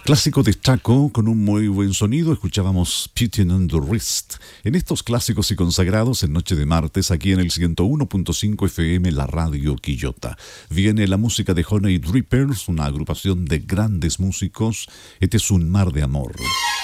Clásico de Chaco con un muy buen sonido. Escuchábamos Putting on the Wrist. En estos clásicos y consagrados en Noche de Martes, aquí en el 101.5 FM, la radio Quillota. Viene la música de Honey Drippers, una agrupación de grandes músicos. Este es Un Mar de Amor.